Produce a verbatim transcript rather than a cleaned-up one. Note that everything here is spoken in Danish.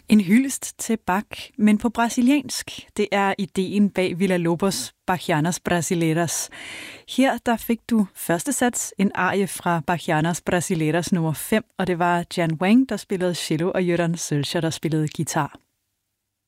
En hyldest til Bach, men på brasiliansk. Det er ideen bag Villa-Lobos Bachianas Brasileiras. Her der fik du første sats, en arie fra Bachianas Brasileiras nummer fem, og det var Jan Wang, der spillede cello, og Jørgen Sølscher, der spillede guitar.